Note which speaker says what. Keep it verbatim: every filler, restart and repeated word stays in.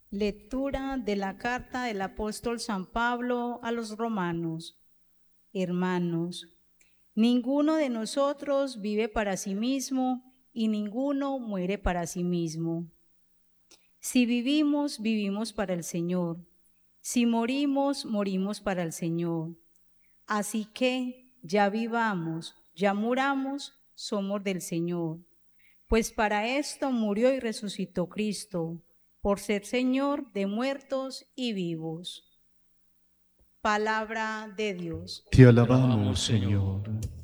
Speaker 1: Lectura de la carta del apóstol San Pablo a los romanos. Hermanos, ninguno de nosotros vive para sí mismo y ninguno muere para sí mismo. Si vivimos, vivimos para el Señor. Si morimos, morimos para el Señor. Así que ya vivamos, ya muramos, somos del Señor. Pues para esto murió y resucitó Cristo, por ser Señor de muertos y vivos. Palabra de Dios.
Speaker 2: Te alabamos, Señor.